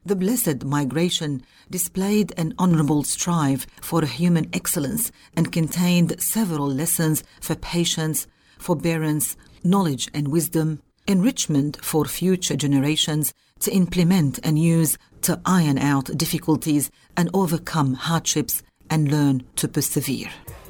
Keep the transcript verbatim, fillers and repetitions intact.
The Blessed Migration displayed an honorable strive for human excellence and contained several lessons for patience, forbearance, knowledge and wisdom, enrichment for future generations to implement and use to iron out difficulties and overcome hardships and learn to persevere.